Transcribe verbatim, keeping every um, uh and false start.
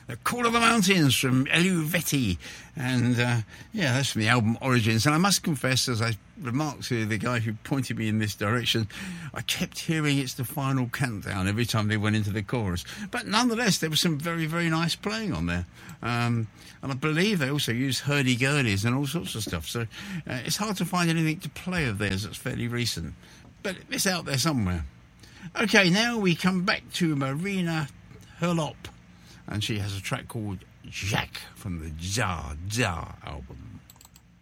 The Call of the Mountains from Elu Vetti. And, uh, yeah, that's from the album Origins. And I must confess, as I remarked to the guy who pointed me in this direction, I kept hearing It's the Final Countdown every time they went into the chorus. But nonetheless, there was some very, very nice playing on there. Um, and I believe they also used hurdy-gurdies and all sorts of stuff. So uh, it's hard to find anything to play of theirs that's fairly recent. But it's out there somewhere. OK, now we come back to Marina Herlop. And she has a track called Jack from the Ja Ja album.